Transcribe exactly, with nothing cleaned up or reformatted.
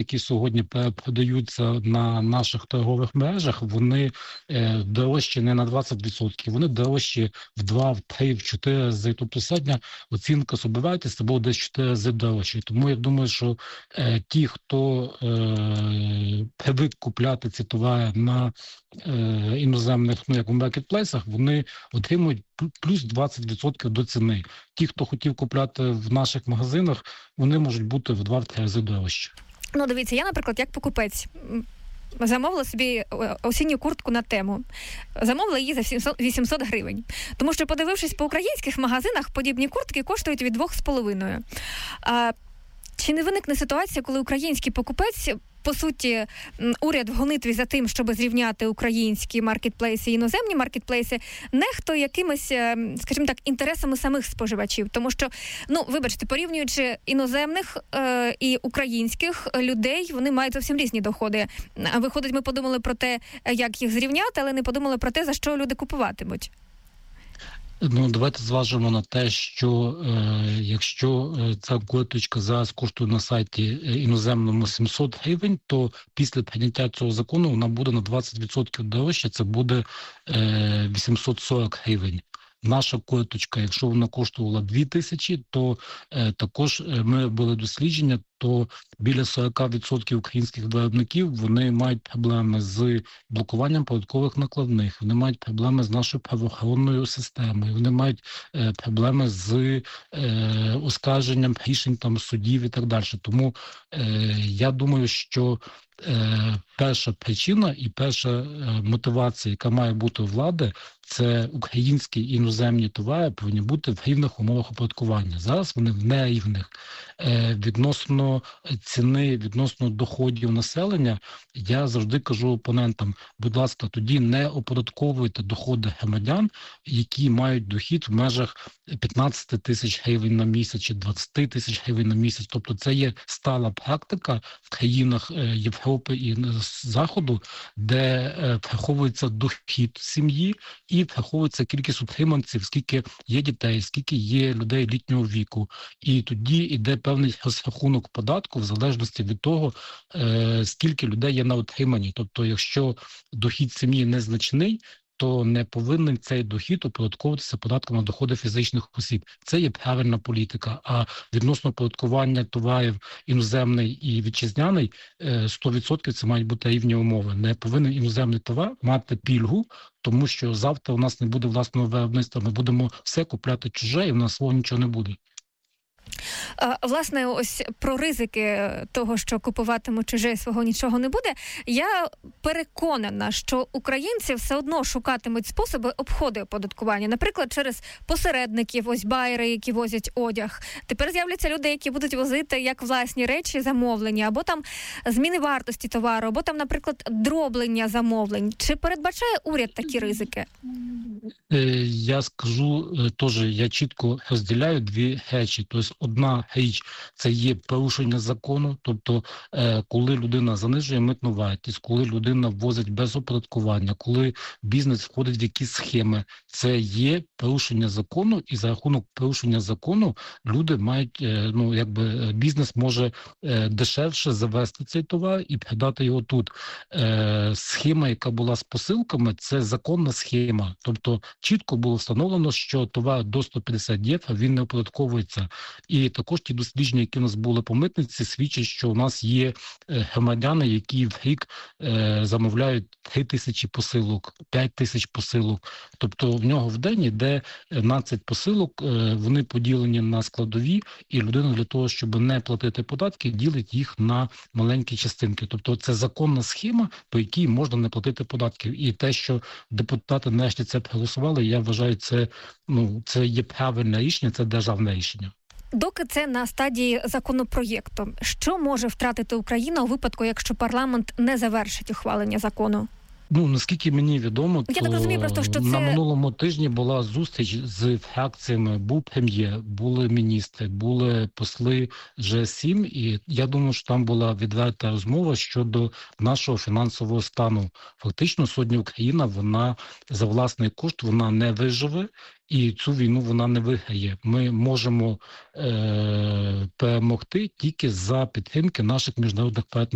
які сьогодні продаються на наших торгових мережах, вони е, дорожчі не на двадцять відсотків, вони дорожчі в два, в три, в чотири рази. Тобто середня оцінка собівартості було десь чотири рази дорожче. Тому я думаю, що е, ті, хто е, привик купляти ці товари на е, іноземних, ну, як у маркетплейсах, вони отримують плюс двадцять відсотків до ціни. Ті, хто хотів купляти в наших магазинах, вони можуть бути в два-три рази дорожчі. Ну, дивіться, я, наприклад, як покупець, замовила собі осінню куртку на Тему. Замовила її за вісімсот гривень. Тому що, подивившись по українських магазинах, подібні куртки коштують від двох з половиною. А чи не виникне ситуація, коли український покупець, по суті, уряд в гонитві за тим, щоб зрівняти українські маркетплейси і іноземні маркетплейси, нехтує якимись, скажімо так, інтересами самих споживачів? Тому що, ну, вибачте, порівнюючи іноземних е, і українських людей, вони мають зовсім різні доходи. А виходить, ми подумали про те, як їх зрівняти, але не подумали про те, за що люди купуватимуть. Ну, давайте зважимо на те, що е, якщо ця курточка зараз коштує на сайті іноземному сімсот гривень, то після прийняття цього закону вона буде на двадцять відсотків дорожче, це буде е, вісімсот сорок гривень. Наша курточка, якщо вона коштувала дві тисячі, то е, також ми робили дослідження, то біля сорок відсотків українських виробників, вони мають проблеми з блокуванням податкових накладних, вони мають проблеми з нашою правоохоронною системою, вони мають е, проблеми з е, оскарженням рішень там судів і так далі. Тому е, я думаю, що е, перша причина і перша е, мотивація, яка має бути у влади, це українські і іноземні товари повинні бути в рівних умовах оподаткування. Зараз вони в нерівних. Е, відносно ціни, відносно доходів населення, я завжди кажу опонентам, будь ласка, тоді не оподатковуйте доходи громадян, які мають дохід в межах п'ятнадцять тисяч гривень на місяць чи двадцять тисяч гривень на місяць. Тобто це є стала практика в країнах Європи і Заходу, де враховується дохід сім'ї і враховується кількість утриманців, скільки є дітей, скільки є людей літнього віку. І тоді йде певний розрахунок податку в залежності від того, е, скільки людей є на утриманні. Тобто, якщо дохід сім'ї незначний, то не повинен цей дохід оподатковуватися податком на доходи фізичних осіб. Це є правильна політика. А відносно оподаткування товарів іноземний і вітчизняний, сто відсотків це мають бути рівні умови. Не повинен іноземний товар мати пільгу, тому що завтра у нас не буде власного виробництва, ми будемо все купляти чуже, і в нас свого нічого не буде. Власне, ось про ризики того, що купуватимуть чуже, свого нічого не буде, я переконана, що українці все одно шукатимуть способи обходу оподаткування. Наприклад, через посередників, ось байери, які возять одяг. Тепер з'являться люди, які будуть возити як власні речі замовлення, або там зміни вартості товару, або там, наприклад, дроблення замовлень. Чи передбачає уряд такі ризики? Я скажу теж, я чітко розділяю дві речі. Тобто одна річ – це є порушення закону, тобто коли людина занижує митну вартість, коли людина ввозить без оподаткування, коли бізнес входить в якісь схеми, це є порушення закону, і за рахунок порушення закону люди мають, ну, якби бізнес може дешевше завести цей товар і продати його тут. Схема, яка була з посилками, це законна схема, тобто чітко було встановлено, що товар до сто п'ятдесят євро, він не оподатковується. І також ті дослідження, які у нас були по митниці, свідчать, що у нас є громадяни, які в рік е, замовляють три тисячі посилок, п'ять тисяч посилок. Тобто в нього в день йде дванадцять посилок, е, вони поділені на складові, і людина для того, щоб не платити податки, ділить їх на маленькі частинки. Тобто це законна схема, по якій можна не платити податків. І те, що депутати нарешті це проголосували, я вважаю, це, ну, це є правильне рішення, це державне рішення. Доки це на стадії законопроєкту, що може втратити Україна у випадку, якщо парламент не завершить ухвалення закону? Ну, наскільки мені відомо, Я то так розумію, просто, що на це... минулому тижні була зустріч з фракціями, був прем'єр, були міністри, були посли Же сім, і я думаю, що там була відверта розмова щодо нашого фінансового стану. Фактично, сьогодні Україна, вона за власний кошт, вона не виживе, і цю війну вона не виграє. Ми можемо е- перемогти тільки за підтримки наших міжнародних партнерів.